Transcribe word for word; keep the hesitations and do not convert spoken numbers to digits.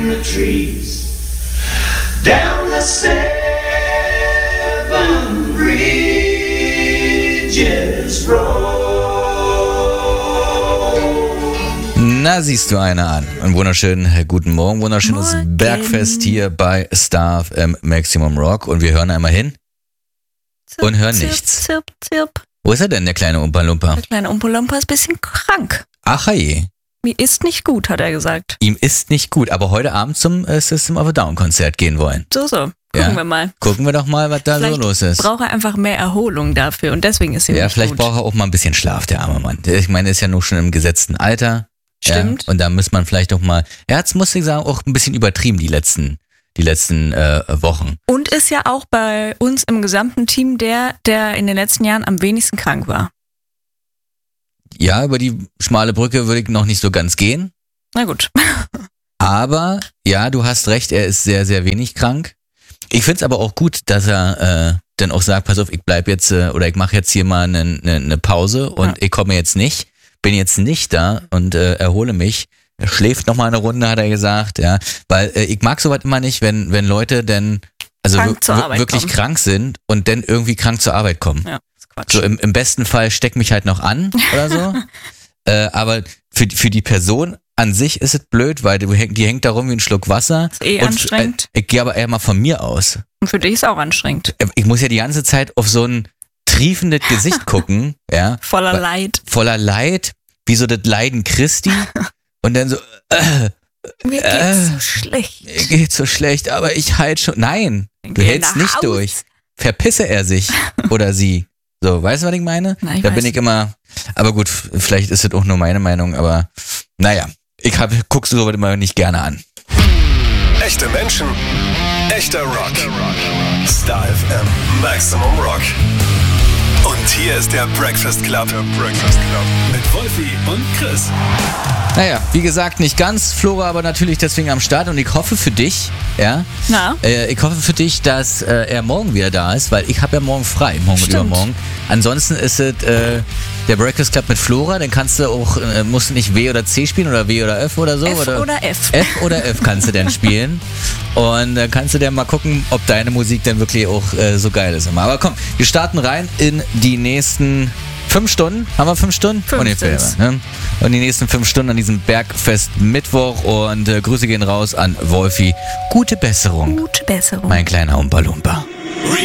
in the trees, down the seven bridges road. Na, siehst du einer an. Einen wunderschönen guten Morgen, wunderschönes Morgen. Bergfest hier bei Star F M Maximum Rock und wir hören einmal hin Zirp, und hören zirp, nichts. Zirp, zirp. Wo ist er denn, der kleine Umpa-Lumpa? Der kleine Umpa-Lumpa ist ein bisschen krank. Ach je. Mir ist nicht gut, hat er gesagt. Ihm ist nicht gut, aber heute Abend zum äh, System of a Down Konzert gehen wollen. So, so. Gucken Ja. wir mal. Gucken wir doch mal, was da Vielleicht so los ist. braucht er einfach mehr Erholung dafür und deswegen ist ihm Ja, nicht vielleicht gut. braucht er auch mal ein bisschen Schlaf, der arme Mann. Ich meine, er ist ja nur schon im gesetzten Alter. Stimmt. Ja, und da muss man vielleicht auch mal, er hat's, muss ich sagen, auch ein bisschen übertrieben die letzten, die letzten äh, Wochen. Und ist ja auch bei uns im gesamten Team der, der in den letzten Jahren am wenigsten krank war. Ja, über die schmale Brücke würde ich noch nicht so ganz gehen. Na gut. Aber ja, du hast recht, er ist sehr, sehr wenig krank. Ich find's aber auch gut, dass er äh, dann auch sagt, pass auf, ich bleib jetzt äh, oder ich mache jetzt hier mal eine ne, ne Pause und Ja. ich komme jetzt nicht, bin jetzt nicht da und äh, erhole mich. Er schläft noch mal eine Runde, hat er gesagt, ja, weil äh, ich mag sowas immer nicht, wenn wenn Leute denn also Krank wir- zur wir- Arbeit wirklich kommen. krank sind und dann irgendwie krank zur Arbeit kommen. Ja, das ist Quatsch. So im, im besten Fall steck mich halt noch an oder so. äh, aber für, für die Person an sich ist es blöd, weil du, häng- die hängt da rum wie ein Schluck Wasser. Ist eh Und, anstrengend. Äh, ich gehe aber eher mal von mir aus. Und für dich ist auch anstrengend. Äh, Ich muss ja die ganze Zeit auf so ein triefendes Gesicht gucken, ja, Voller Weil- Leid. voller Leid, wie so das Leiden Christi. Und dann so, äh, Mir geht's Äh, so schlecht. mir geht's so schlecht, aber ich halt schon. Nein, du Geh hältst nach nicht Haus. durch. Verpisse er sich oder sie. So, weißt du, was ich meine? Na, ich da weiß. bin ich immer, aber gut, f- vielleicht ist das auch nur meine Meinung, aber naja, ich hab, guckst du sowas immer nicht gerne an. Echte Menschen, echter Rock. Star F M Maximum Rock. Und hier ist der Breakfast Club. Der Breakfast Club. Mit Wolfi und Chris. Naja, wie gesagt, nicht ganz, Flora aber natürlich deswegen am Start und ich hoffe für dich, ja, Na? äh, ich hoffe für dich, dass äh, er morgen wieder da ist, weil ich habe ja morgen frei, morgen und Stimmt. übermorgen. Ansonsten ist es äh, der Breakfast Club mit Flora, dann kannst du auch, äh, musst du nicht W oder C spielen oder W oder F oder so. F oder, oder F. F oder F kannst du dann spielen und dann kannst du dann mal gucken, ob deine Musik dann wirklich auch äh, so geil ist immer. Aber komm, wir starten rein in die nächsten fünf Stunden. Haben wir fünf Stunden? Fünf Ungefähr. sind's. Ne? Und die nächsten fünf Stunden an diesem Bergfest Mittwoch und äh, Grüße gehen raus an Wolfi. Gute Besserung, Gute Besserung. mein kleiner Umpa-Lumpa.